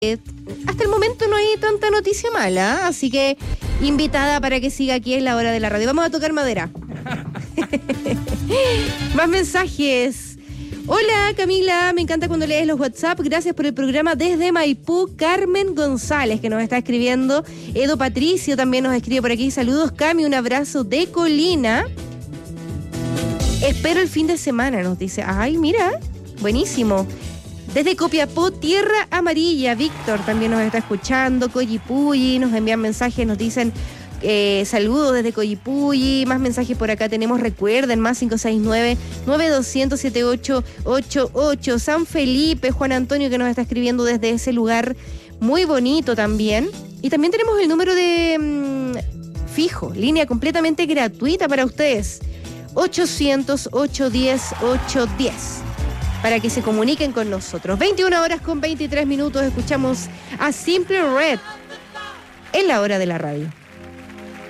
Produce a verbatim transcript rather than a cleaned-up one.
Eh, hasta el momento no hay tanta noticia mala, así que invitada para que siga aquí en la hora de la radio. Vamos a tocar madera. Más mensajes. Hola Camila, me encanta cuando lees los WhatsApp. Gracias por el programa desde Maipú. Carmen González, que nos está escribiendo. Edo Patricio también nos escribe por aquí. Saludos Cami, un abrazo de Colina. Espero el fin de semana, nos dice. Ay, mira, buenísimo. Desde Copiapó, Tierra Amarilla, Víctor también nos está escuchando. Coyipulli, nos envían mensajes, nos dicen eh, saludos desde Coyipulli. Más mensajes por acá tenemos, recuerden, más cinco seis nueve, nueve dos cero cero, siete ocho ocho ocho. San Felipe, Juan Antonio que nos está escribiendo desde ese lugar muy bonito también. Y también tenemos el número de mmm, fijo, línea completamente gratuita para ustedes. ochocientos, ochocientos diez, ochocientos diez. Para que se comuniquen con nosotros. veintiuna horas con veintitrés minutos, escuchamos a Simply Red en la hora de la radio.